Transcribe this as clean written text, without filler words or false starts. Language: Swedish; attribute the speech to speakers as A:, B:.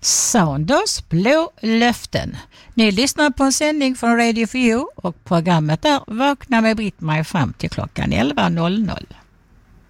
A: Saunders blå löften. Ni lyssnar på en sändning från Radio 4 och programmet är Vakna med Britt-Marie fram till klockan 11.00.